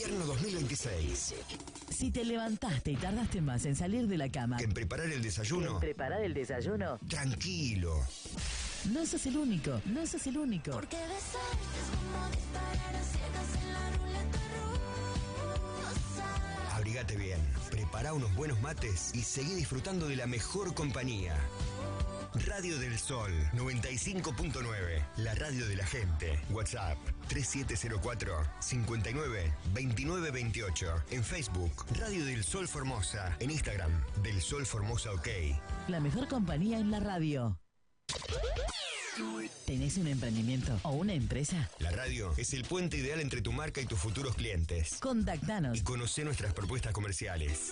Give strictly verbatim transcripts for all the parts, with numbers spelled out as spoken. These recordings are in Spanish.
Invierno dos mil veintiséis. Si te levantaste y tardaste más en salir de la cama ¿En preparar el desayuno? ¿En preparar el desayuno? Tranquilo. No sos el único, no sos el único. Porque besarte es como disparar a ciegas en la ruleta rusa. Abrigate bien, prepara unos buenos mates y seguí disfrutando de la mejor compañía. Radio del Sol noventa y cinco punto nueve, la radio de la gente. WhatsApp tres siete cero cuatro, cinco nueve, dos nueve dos ocho. En Facebook, Radio del Sol Formosa. En Instagram, Del Sol Formosa OK. La mejor compañía en la radio. ¿Tenés un emprendimiento o una empresa? La radio es el puente ideal entre tu marca y tus futuros clientes. Contactanos Y conocé nuestras propuestas comerciales.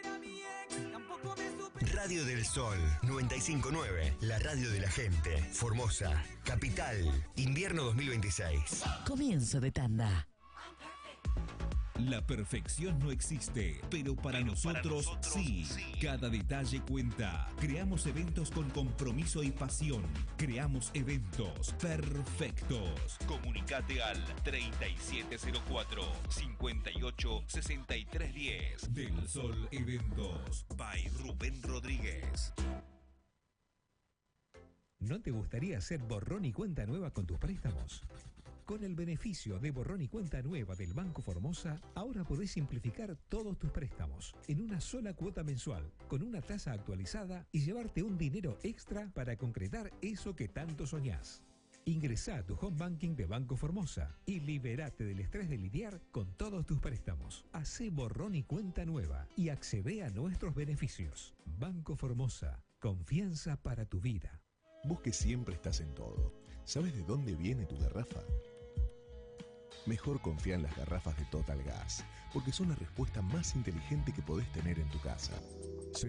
Radio del Sol noventa y cinco punto nueve, la radio de la gente. Formosa, Capital, Invierno dos mil veintiséis. Comienzo de tanda. La perfección no existe, pero para, pero nosotros, para nosotros sí. sí. Cada detalle cuenta. Creamos eventos con compromiso y pasión. Creamos eventos perfectos. Comunicate al treinta y siete cero cuatro, cincuenta y ocho, sesenta y tres diez. Del Sol Eventos, by Rubén Rodríguez. ¿No te gustaría hacer borrón y cuenta nueva con tus préstamos? Con el beneficio de borrón y cuenta nueva del Banco Formosa, ahora podés simplificar todos tus préstamos en una sola cuota mensual, con una tasa actualizada y llevarte un dinero extra para concretar eso que tanto soñás. Ingresá a tu home banking de Banco Formosa y liberate del estrés de lidiar con todos tus préstamos. Hacé borrón y cuenta nueva y accede a nuestros beneficios. Banco Formosa, confianza para tu vida. Vos que siempre estás en todo, ¿sabes de dónde viene tu garrafa? Mejor confía en las garrafas de Total Gas, porque son la respuesta más inteligente que podés tener en tu casa.